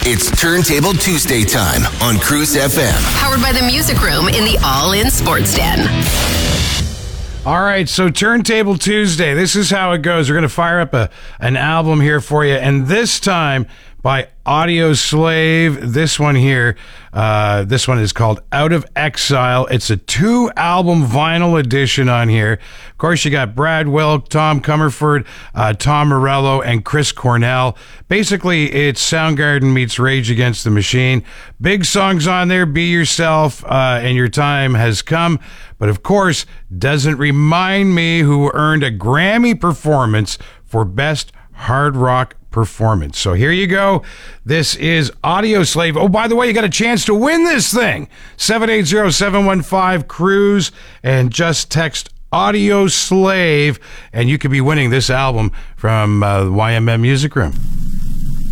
It's Turntable Tuesday time on Cruise FM. Powered by the Music Room in the All In Sports Den. All right, so Turntable Tuesday. This is how it goes. We're going to fire up an album here for you, and this time by Audio Slave. This one here, this one is called Out of Exile. It's a 2-album vinyl edition on here. Of course, you got Brad Wilk, Tom Comerford, Tom Morello, and Chris Cornell. Basically, it's Soundgarden meets Rage Against the Machine. Big songs on there, Be Yourself, and Your Time Has Come. But of course, doesn't remind me who earned a Grammy performance for Best Hard Rock Performance. So here you go. This is Audio Slave. Oh, by the way, you got a chance to win this thing. 780-715-CRUISE and just text Audio Slave and you could be winning this album from the YMM Music Room.